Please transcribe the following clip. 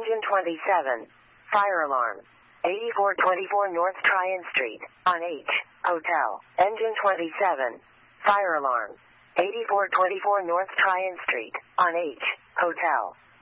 Engine 27. Fire alarm. 8424 North Tryon Street, on H. Hotel. Engine 27. Fire alarm. 8424 North Tryon Street, on H. Hotel.